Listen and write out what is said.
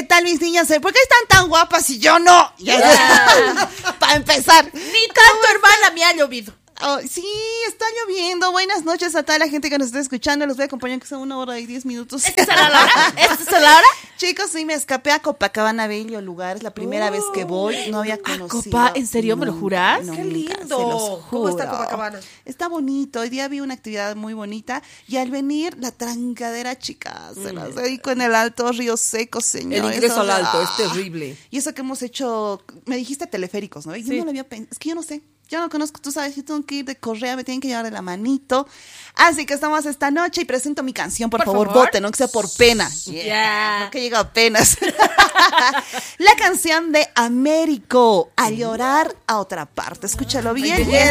¿qué tal mis niñas? ¿Por qué están tan guapas y yo no? Para empezar. Ni tanto, hermana, me ha llovido. Oh, sí, está lloviendo. Buenas noches a toda la gente que nos está escuchando. Los voy a acompañar que sea 1 hora y 10 minutos. ¿Esta será la hora? ¿Esta será la hora? Chicos, sí, me escapé a Copacabana, bello lugar. Es la primera vez que voy. No había conocido. ¿En serio? ¿Me lo juras? No, ¡Qué nunca, lindo! se los juro. ¿Cómo está Copacabana? Está bonito. Hoy día vi una actividad muy bonita. Y al venir, la trancadera, chicas. Se las dedico en el Alto Río Seco, señor. El ingreso al Alto es terrible. Y eso que hemos hecho, me dijiste teleféricos, ¿no? Y yo no lo había pensado. Es que yo no sé. Yo no conozco, tú sabes, yo tengo que ir de correa, me tienen que llevar de la manito. Así que estamos esta noche y presento mi canción, por favor, voten, aunque sea por pena. Porque llega apenas. La canción de Américo, A llorar a otra parte. Escúchalo bien.